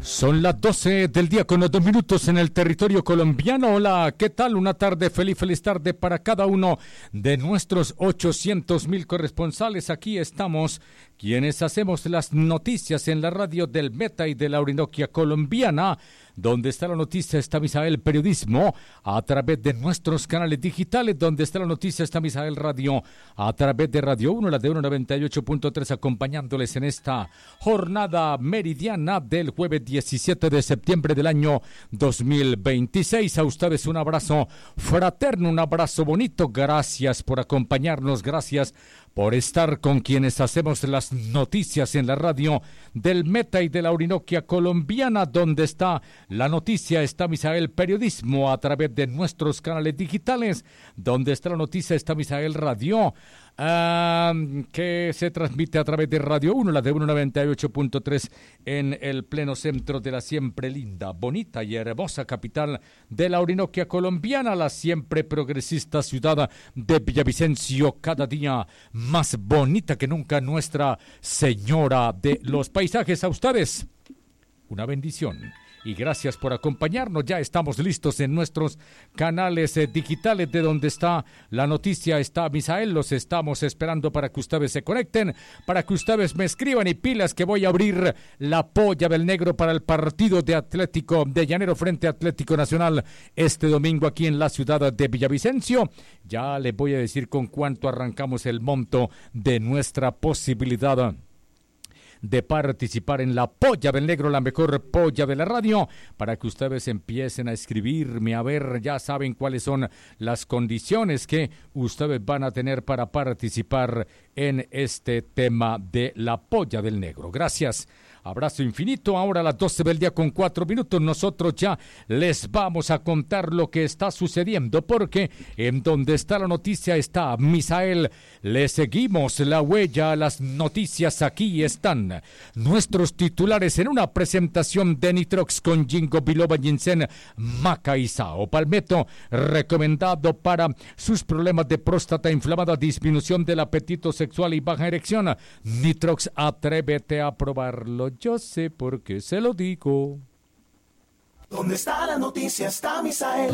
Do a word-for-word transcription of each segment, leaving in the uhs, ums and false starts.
Son las doce del día con los dos minutos en el territorio colombiano. Hola, ¿qué tal? Una tarde feliz, feliz tarde para cada uno de nuestros ochocientos mil corresponsales. Aquí estamos, quienes hacemos las noticias en la radio del Meta y de la Orinoquia colombiana. Donde está la noticia está Misael Periodismo, a través de nuestros canales digitales. Donde está la noticia está Misael Radio, a través de Radio uno, la de uno noventa y ocho punto tres, acompañándoles en esta jornada meridiana del jueves diecisiete de septiembre del año dos mil veintiséis. A ustedes un abrazo fraterno, un abrazo bonito. Gracias por acompañarnos, gracias por estar con quienes hacemos las noticias en la radio del Meta y de la Orinoquia colombiana. Donde está la noticia está Misael Periodismo, a través de nuestros canales digitales. Donde está la noticia está Misael Radio, uh, que se transmite a través de Radio uno, la de uno noventa y ocho punto tres, en el pleno centro de la siempre linda, bonita y hermosa capital de la Orinoquia colombiana, la siempre progresista ciudad de Villavicencio, cada día más bonita que nunca, Nuestra Señora de los Paisajes. A ustedes una bendición y gracias por acompañarnos. Ya estamos listos en nuestros canales eh, digitales. De donde está la noticia está Misael. Los estamos esperando para que ustedes se conecten, para que ustedes me escriban, y pilas que voy a abrir la polla del negro para el partido de Atlético de Llanero frente a Atlético Nacional este domingo aquí en la ciudad de Villavicencio. Ya les voy a decir con cuánto arrancamos el monto de nuestra posibilidad de participar en la polla del negro, la mejor polla de la radio, para que ustedes empiecen a escribirme, a ver, ya saben cuáles son las condiciones que ustedes van a tener para participar en este tema de la polla del negro. Gracias. Abrazo infinito. Ahora a las doce del día con cuatro minutos, nosotros ya les vamos a contar lo que está sucediendo, porque en donde está la noticia está Misael. Le seguimos la huella a las noticias. Aquí están nuestros titulares en una presentación de Nitrox con Ginkgo biloba, ginseng, maca y sao palmetto, recomendado para sus problemas de próstata inflamada, disminución del apetito sexual y baja erección. Nitrox, atrévete a probarlo. Yo sé por qué se lo digo. ¿Dónde está la noticia? Está Misael.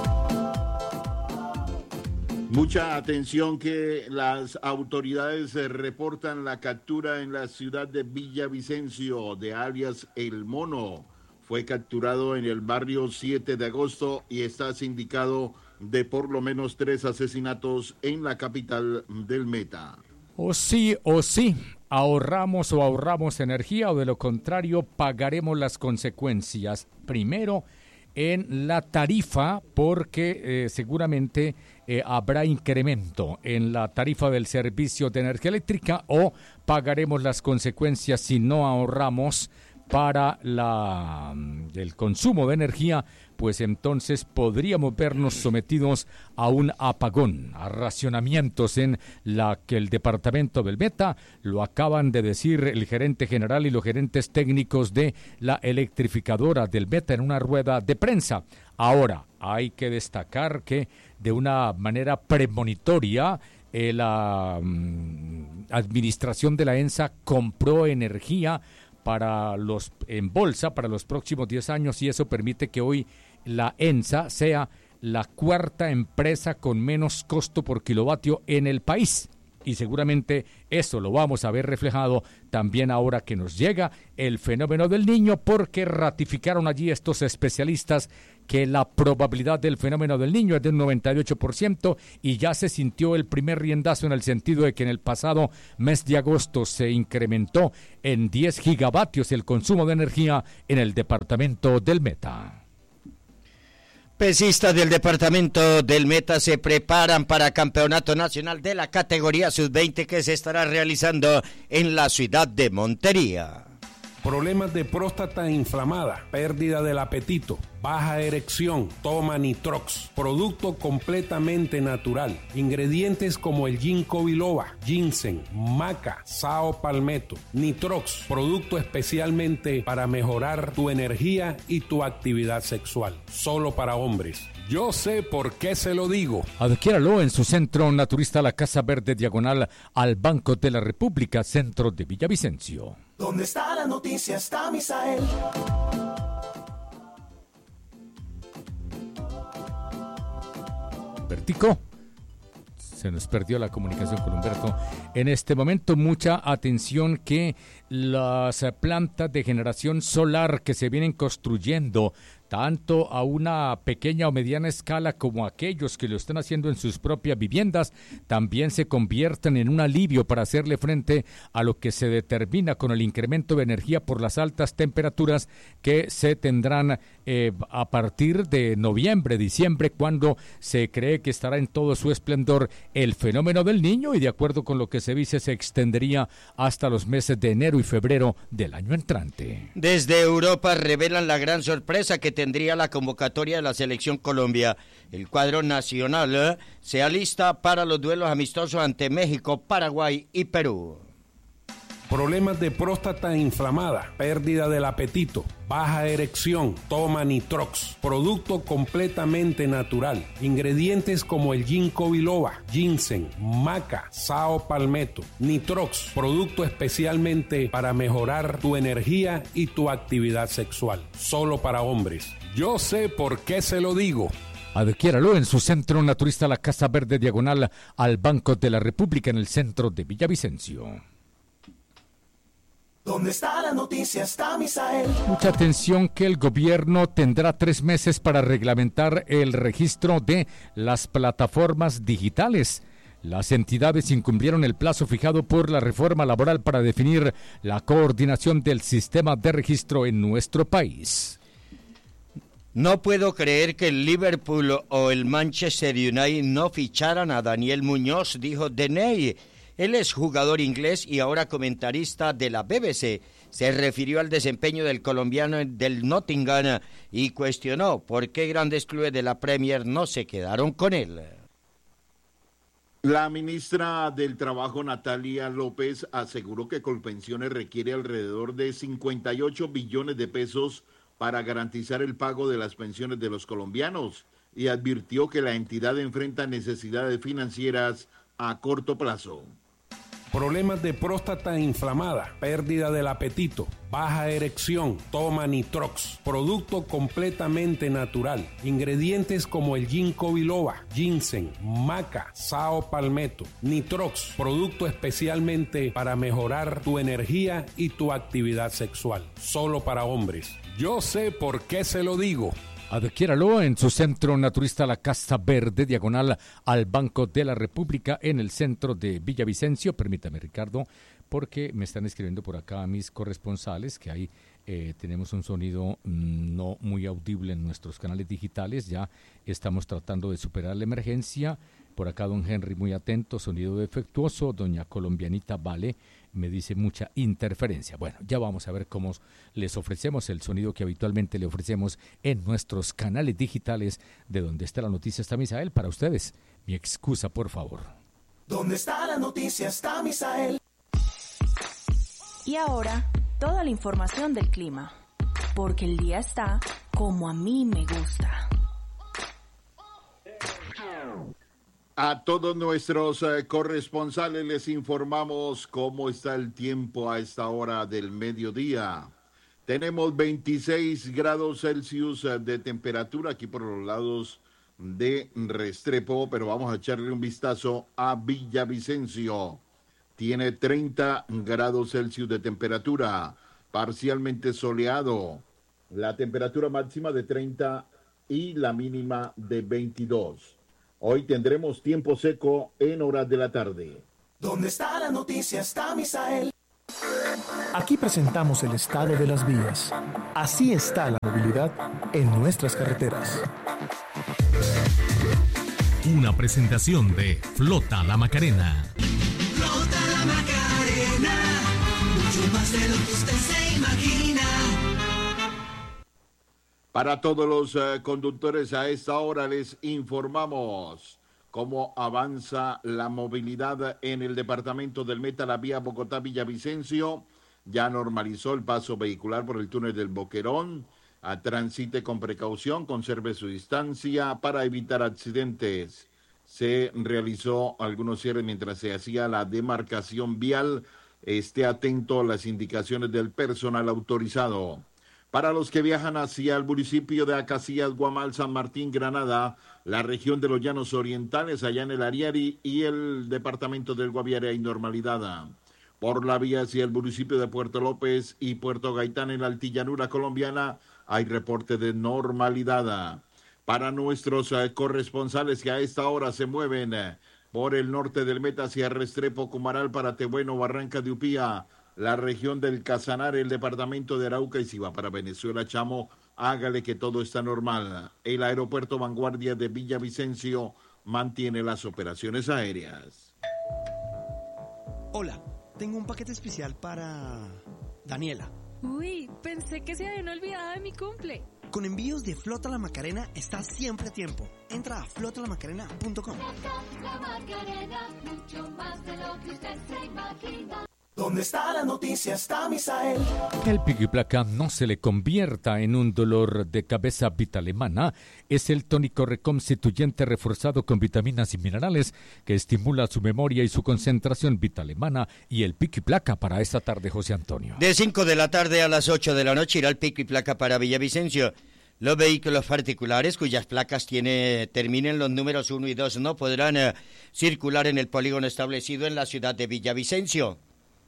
Mucha atención, que las autoridades reportan la captura en la ciudad de Villavicencio de alias El Mono. Fue capturado en el barrio siete de agosto y está sindicado de por lo menos tres asesinatos en la capital del Meta. O sí, o sí, ahorramos o ahorramos energía, o de lo contrario pagaremos las consecuencias. Primero en la tarifa, porque eh, seguramente eh, habrá incremento en la tarifa del servicio de energía eléctrica, o pagaremos las consecuencias si no ahorramos para la, el consumo de energía. Pues entonces podríamos vernos sometidos a un apagón, a racionamientos en la que el departamento del Meta. Lo acaban de decir el gerente general y los gerentes técnicos de la electrificadora del Meta en una rueda de prensa. Ahora, hay que destacar que de una manera premonitoria eh, la mm, administración de la ENSA compró energía para los en bolsa para los próximos diez años, y eso permite que hoy la ENSA sea la cuarta empresa con menos costo por kilovatio en el país. Y seguramente eso lo vamos a ver reflejado también ahora que nos llega el fenómeno del Niño, porque ratificaron allí estos especialistas que la probabilidad del fenómeno del Niño es de un noventa y ocho por ciento, y ya se sintió el primer riendazo en el sentido de que en el pasado mes de agosto se incrementó en diez gigavatios el consumo de energía en el departamento del Meta. Pesistas del departamento del Meta se preparan para campeonato nacional de la categoría sub veinte que se estará realizando en la ciudad de Montería. Problemas de próstata inflamada, pérdida del apetito, baja erección, toma Nitrox, producto completamente natural. Ingredientes como el Ginkgo biloba, ginseng, maca, sao palmetto. Nitrox, producto especialmente para mejorar tu energía y tu actividad sexual, solo para hombres. Yo sé por qué se lo digo. Adquiéralo en su centro naturista La Casa Verde, diagonal al Banco de la República, centro de Villavicencio. ¿Dónde está la noticia? Está Misael. Vertico. Se nos perdió la comunicación con Humberto. En este momento, mucha atención que las plantas de generación solar que se vienen construyendo tanto a una pequeña o mediana escala como aquellos que lo están haciendo en sus propias viviendas, también se convierten en un alivio para hacerle frente a lo que se determina con el incremento de energía por las altas temperaturas que se tendrán eh, a partir de noviembre, diciembre, cuando se cree que estará en todo su esplendor el fenómeno del Niño, y de acuerdo con lo que se dice se extendería hasta los meses de enero y febrero del año entrante. Desde Europa revelan la gran sorpresa que tendría la convocatoria de la Selección Colombia. El cuadro nacional ¿eh? se alista para los duelos amistosos ante México, Paraguay y Perú. Problemas de próstata inflamada, pérdida del apetito, baja erección, toma Nitrox, producto completamente natural. Ingredientes como el ginkgo biloba, ginseng, maca, sao palmetto. Nitrox, producto especialmente para mejorar tu energía y tu actividad sexual. Solo para hombres. Yo sé por qué se lo digo. Adquiéralo en su centro naturista La Casa Verde, diagonal al Banco de la República, en el centro de Villavicencio. ¿Dónde está la noticia? Está Misael. Mucha atención que el gobierno tendrá tres meses para reglamentar el registro de las plataformas digitales. Las entidades incumplieron el plazo fijado por la reforma laboral para definir la coordinación del sistema de registro en nuestro país. No puedo creer que el Liverpool o el Manchester United no ficharan a Daniel Muñoz, dijo Deney. Él es jugador inglés y ahora comentarista de la B B C. Se refirió al desempeño del colombiano del Nottingham y cuestionó por qué grandes clubes de la Premier no se quedaron con él. La ministra del Trabajo, Natalia López, aseguró que Colpensiones requiere alrededor de cincuenta y ocho billones de pesos para garantizar el pago de las pensiones de los colombianos y advirtió que la entidad enfrenta necesidades financieras a corto plazo. Problemas de próstata inflamada, pérdida del apetito, baja erección, toma Nitrox, producto completamente natural. Ingredientes como el ginkgo biloba, ginseng, maca, sao palmetto. Nitrox, producto especialmente para mejorar tu energía y tu actividad sexual. Solo para hombres. Yo sé por qué se lo digo. Adquiéralo en su centro naturista La Casa Verde, diagonal al Banco de la República, en el centro de Villavicencio. Permítame, Ricardo, porque me están escribiendo por acá mis corresponsales que ahí eh, tenemos un sonido mmm, no muy audible en nuestros canales digitales. Ya estamos tratando de superar la emergencia. Por acá don Henry muy atento, sonido defectuoso. Doña Colombianita Vale me dice mucha interferencia. Bueno, ya vamos a ver cómo les ofrecemos el sonido que habitualmente le ofrecemos en nuestros canales digitales, de donde está la noticia. Está Misael para ustedes. Mi excusa, por favor. ¿Dónde está la noticia? Está Misael. Y ahora, toda la información del clima, porque el día está como a mí me gusta. A todos nuestros eh, corresponsales les informamos cómo está el tiempo a esta hora del mediodía. Tenemos veintiséis grados Celsius eh, de temperatura aquí por los lados de Restrepo, pero vamos a echarle un vistazo a Villavicencio. Tiene treinta grados Celsius de temperatura, parcialmente soleado. La temperatura máxima de treinta y la mínima de veintidós. Hoy tendremos tiempo seco en horas de la tarde. ¿Dónde está la noticia? Está Misael. Aquí presentamos el estado de las vías. Así está la movilidad en nuestras carreteras. Una presentación de Flota La Macarena. Flota La Macarena, mucho más de lo que usted se imagina. Para todos los uh, conductores a esta hora les informamos cómo avanza la movilidad en el departamento del Meta. La vía Bogotá-Villavicencio ya normalizó el paso vehicular por el túnel del Boquerón. A transite con precaución, conserve su distancia para evitar accidentes. Se realizó algunos cierres mientras se hacía la demarcación vial esté atento a las indicaciones del personal autorizado. Para los que viajan hacia el municipio de Acacías, Guamal, San Martín, Granada, la región de los Llanos Orientales, allá en el Ariari y el departamento del Guaviare hay normalidad. Por la vía hacia el municipio de Puerto López y Puerto Gaitán en la altillanura colombiana hay reporte de normalidad. Para nuestros eh, corresponsales que a esta hora se mueven eh, por el norte del Meta hacia Restrepo, Cumaral, Paratebueno, Barranca de Upía, la región del Casanare, el departamento de Arauca, y si va para Venezuela, chamo, hágale que todo está normal. El aeropuerto Vanguardia de Villavicencio mantiene las operaciones aéreas. Hola, tengo un paquete especial para Daniela. Uy, pensé que se habían olvidado de mi cumple. Con envíos de Flota La Macarena estás siempre a tiempo. Entra a flota la macarena punto com. La Macarena, mucho más de lo que usted se imagina. ¿Dónde está la noticia? Está Misael. El pico y placa no se le convierta en un dolor de cabeza. Vitalemana es el tónico reconstituyente reforzado con vitaminas y minerales que estimula su memoria y su concentración. Vitalemana y el pico y placa para esta tarde, José Antonio. De cinco de la tarde a las ocho de la noche irá el pico y placa para Villavicencio. Los vehículos particulares cuyas placas tiene, terminen los números uno y dos no podrán eh, circular en el polígono establecido en la ciudad de Villavicencio.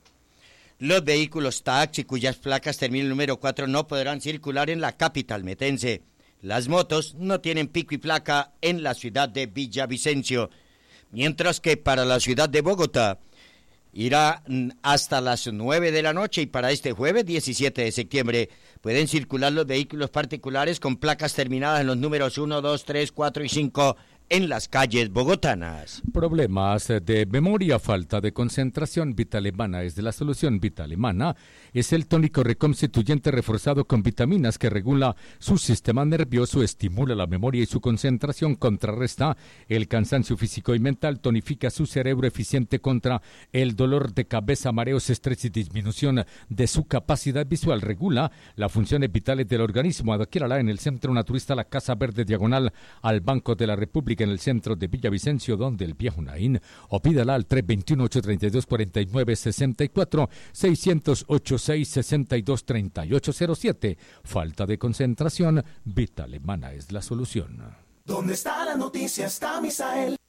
Los vehículos taxi cuyas placas terminen el número cuatro no podrán circular en la capital metense. Las motos no tienen pico y placa en la ciudad de Villavicencio. Mientras que para la ciudad de Bogotá irá hasta las nueve de la noche y para este jueves diecisiete de septiembre pueden circular los vehículos particulares con placas terminadas en los números uno, dos, tres, cuatro y cinco en las calles bogotanas. Problemas de memoria, falta de concentración. Vitalemana es de la solución. Vitalemana es el tónico reconstituyente reforzado con vitaminas que regula su sistema nervioso, estimula la memoria y su concentración, contrarresta el cansancio físico y mental, tonifica su cerebro, eficiente contra el dolor de cabeza, mareos, estrés y disminución de su capacidad visual, regula las funciones vitales del organismo. Adquiérala en el Centro Naturista La Casa Verde, diagonal al Banco de la República, en el centro de Villavicencio, donde el viejo Naín, o pídala al tres dos uno, ocho tres dos, cuatro nueve seis cuatro, seis cero ocho, seis seis dos, tres ocho cero siete. Falta de concentración, Vitalemana es la solución. ¿Dónde está la noticia? Está Misael.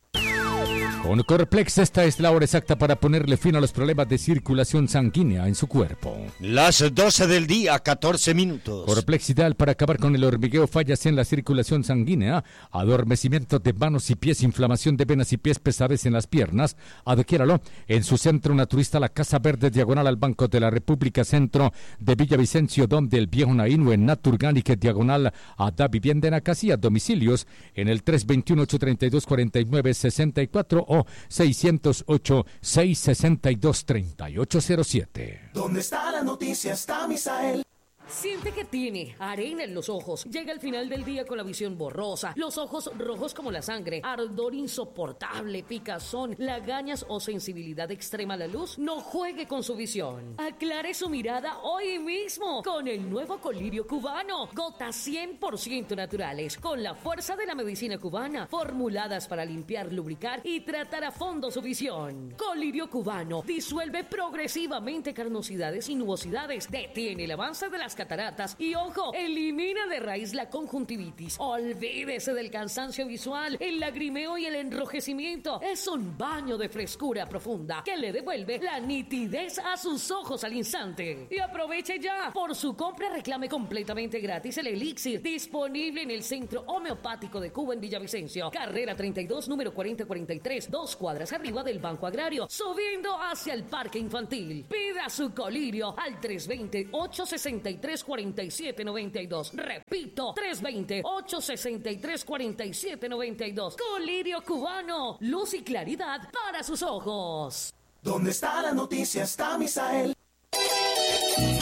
Con Corplex esta es la hora exacta para ponerle fin a los problemas de circulación sanguínea en su cuerpo. Las doce del día, catorce minutos. Corplex ideal para acabar con el hormigueo, fallas en la circulación sanguínea, adormecimiento de manos y pies, inflamación de venas y pies, pesadez en las piernas. Adquiéralo en su Centro Naturista La Casa Verde, diagonal al Banco de la República, centro de Villavicencio, donde el viejo Naín, o en Naturgánica, diagonal a Da Vivienda en Acacía. Domicilios en el tres dos uno, ocho tres dos, cuatro nueve seis cuatro o seis cero ocho, seis seis dos, tres ocho cero siete. ¿Dónde está la noticia? Está Misael. Siente que tiene arena en los ojos. Llega el final del día con la visión borrosa, los ojos rojos como la sangre, ardor insoportable, picazón, lagañas o sensibilidad extrema a la luz. No juegue con su visión. Aclare su mirada hoy mismo con el nuevo colirio cubano. Gotas cien por ciento naturales, con la fuerza de la medicina cubana, formuladas para limpiar, lubricar y tratar a fondo su visión. Colirio cubano disuelve progresivamente carnosidades y nubosidades, detiene el avance de las cataratas y, ojo, elimina de raíz la conjuntivitis. Olvídese del cansancio visual, el lagrimeo y el enrojecimiento. Es un baño de frescura profunda que le devuelve la nitidez a sus ojos al instante. Y aproveche ya. Por su compra reclame completamente gratis el elixir, disponible en el Centro Homeopático de Cuba en Villavicencio, carrera treinta y dos, número cuarenta cuarenta y tres, dos cuadras arriba del Banco Agrario, subiendo hacia el Parque Infantil. Pida su colirio al tres dos cero, ocho seis tres, cuatro siete nueve dos. Repito, tres dos cero, ocho seis tres, cuatro siete nueve dos. Colirio cubano, luz y claridad para sus ojos. ¿Dónde está la noticia? Está Misael.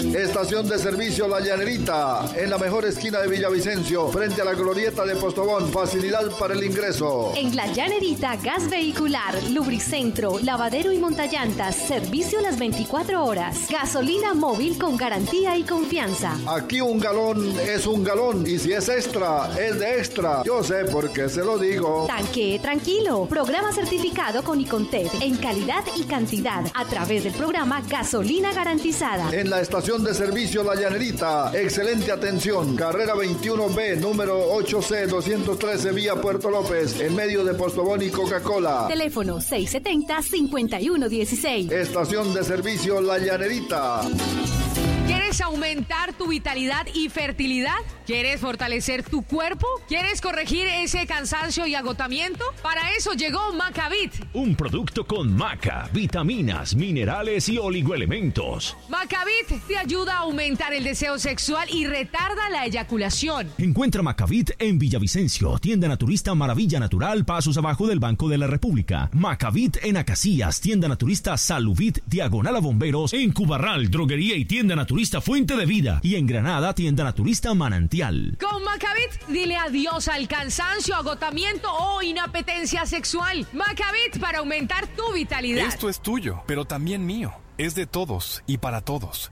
Estación de servicio La Llanerita, en la mejor esquina de Villavicencio, frente a la glorieta de Postobón. Facilidad para el ingreso. En La Llanerita, gas vehicular, lubricentro, lavadero y montallantas, servicio las veinticuatro horas. Gasolina móvil con garantía y confianza. Aquí un galón es un galón y si es extra, es de extra. Yo sé por qué se lo digo. Tanque tranquilo. Programa certificado con Icontec en calidad y cantidad a través del programa Gasolina Garantizada. En la estación de servicio La Llanerita, excelente atención. Carrera veintiuno B, número ocho C doscientos trece, vía Puerto López, en medio de Postobón y Coca-Cola. Teléfono seis setenta, cincuenta y uno dieciséis. Estación de servicio La Llanerita. ¿Quieres aumentar tu vitalidad y fertilidad? ¿Quieres fortalecer tu cuerpo? ¿Quieres corregir ese cansancio y agotamiento? Para eso llegó Macavit. Un producto con maca, vitaminas, minerales y oligoelementos. Macavit te ayuda a aumentar el deseo sexual y retarda la eyaculación. Encuentra Macavit en Villavicencio, tienda naturista Maravilla Natural, pasos abajo del Banco de la República. Macavit en Acacias, tienda naturista Saluvit, diagonal a Bomberos. En Cubarral, droguería y tienda naturista Fuente de Vida. Y en Granada, tienda naturista Manantial. Con Macavit, dile adiós al cansancio, agotamiento o inapetencia sexual. Macavit para aumentar tu vitalidad. Esto es tuyo, pero también mío. Es de todos y para todos.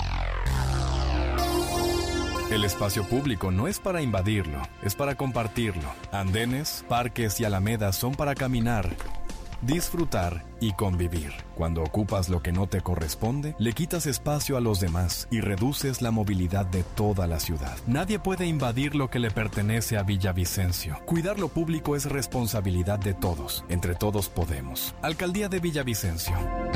El espacio público no es para invadirlo, es para compartirlo. Andenes, parques y alamedas son para caminar, disfrutar y convivir. Cuando ocupas lo que no te corresponde, le quitas espacio a los demás y reduces la movilidad de toda la ciudad. Nadie puede invadir lo que le pertenece a Villavicencio. Cuidar lo público es responsabilidad de todos. Entre todos podemos. Alcaldía de Villavicencio.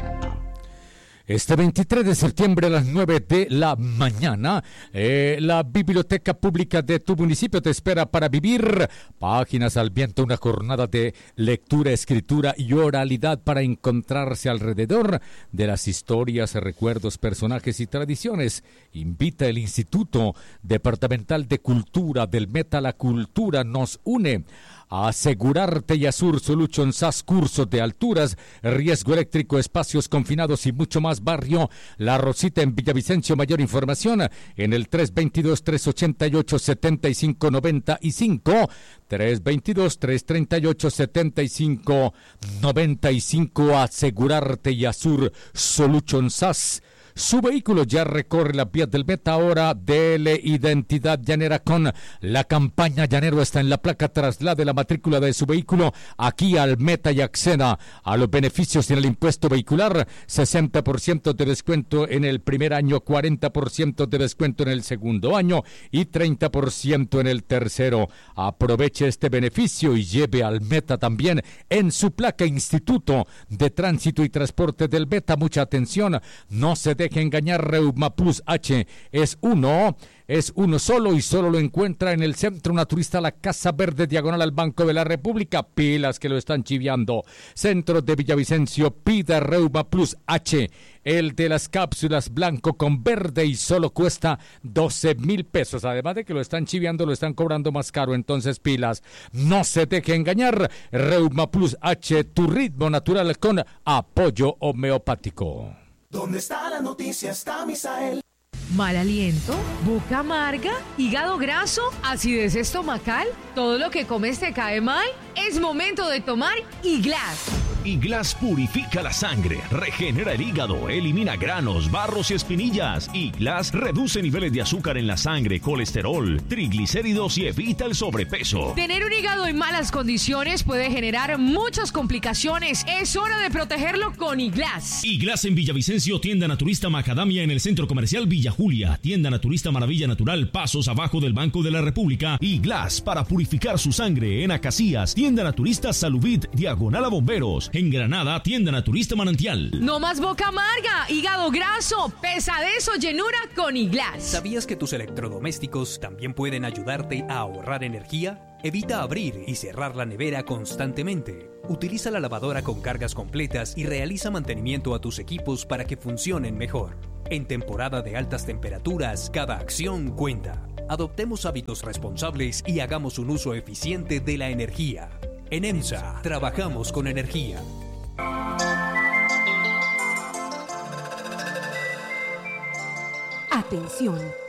Este veintitrés de septiembre a las nueve de la mañana, eh, la Biblioteca Pública de tu municipio te espera para vivir Páginas al Viento, una jornada de lectura, escritura y oralidad para encontrarse alrededor de las historias, recuerdos, personajes y tradiciones. Invita el Instituto Departamental de Cultura del Meta. La cultura nos une. Asegurarte y Asur Solution S A S, cursos de alturas, riesgo eléctrico, espacios confinados y mucho más. Barrio La Rosita en Villavicencio. Mayor información en el tres veintidós, tres ochenta y ocho, setenta y cinco noventa y cinco, tres veintidós, tres treinta y ocho, setenta y cinco noventa y cinco. Asegurarte y Asur Solution S A S. Su vehículo ya recorre las vías del Meta. Ahora dele identidad llanera con la campaña Llanero. Está en la placa, traslade la matrícula de su vehículo aquí al Meta y acceda a los beneficios en el impuesto vehicular. sesenta por ciento de descuento en el primer año, cuarenta por ciento de descuento en el segundo año y treinta por ciento en el tercero. Aproveche este beneficio y lleve al Meta también en su placa. Instituto de Tránsito y Transporte del Meta. Mucha atención, no se deje engañar. Reuma Plus H es uno, es uno solo y solo lo encuentra en el Centro Naturista La Casa Verde, diagonal al Banco de la República. Pilas que lo están chiviando. Centro de Villavicencio, pida Reuma Plus H, el de las cápsulas blanco con verde, y solo cuesta doce mil pesos. Además de que lo están chiviando, lo están cobrando más caro. Entonces pilas, no se deje engañar. Reuma Plus H, tu ritmo natural con apoyo homeopático. ¿Dónde está la noticia? Está Misael. Mal aliento, boca amarga, hígado graso, acidez estomacal, todo lo que comes te cae mal. Es momento de tomar Iglas. Iglas purifica la sangre, regenera el hígado, elimina granos, barros y espinillas. Iglas reduce niveles de azúcar en la sangre, colesterol, triglicéridos y evita el sobrepeso. Tener un hígado en malas condiciones puede generar muchas complicaciones. Es hora de protegerlo con Iglas. Iglas en Villavicencio, tienda naturista Macadamia en el Centro Comercial Villa Julia, tienda naturista Maravilla Natural, pasos abajo del Banco de la República. Iglas para purificar su sangre en Acacias, tienda naturista Saluvit, diagonal a Bomberos. En Granada, tienda naturista Manantial. No más boca amarga, hígado graso, pesadez o llenura con Iglas. ¿Sabías que tus electrodomésticos también pueden ayudarte a ahorrar energía? Evita abrir y cerrar la nevera constantemente. Utiliza la lavadora con cargas completas y realiza mantenimiento a tus equipos para que funcionen mejor. En temporada de altas temperaturas, cada acción cuenta. Adoptemos hábitos responsables y hagamos un uso eficiente de la energía. En EMSA, trabajamos con energía. Atención,